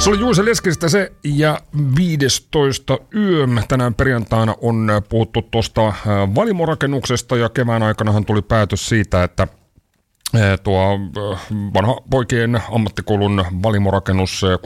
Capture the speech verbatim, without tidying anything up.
Se oli Juise Leskistä se ja viidestoista yö. Tänään perjantaina on puhuttu tuosta valimorakennuksesta ja kevään aikanahan tuli päätös siitä, että tuo vanha poikien ammattikoulun valimorakennus